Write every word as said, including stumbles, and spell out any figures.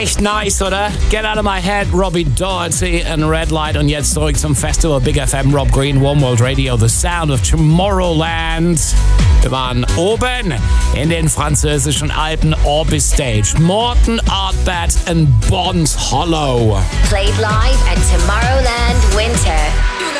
Echt nice, oder? Get Out of My Head, Robbie Doherty und Red Light. Und jetzt zurück zum Festival Big F M, Rob Green, One World Radio, The Sound of Tomorrowland. Wir waren oben in den französischen Alpen, Orbis Stage, Morten Artbat und Bond Hollow. Played live at Tomorrowland Winter.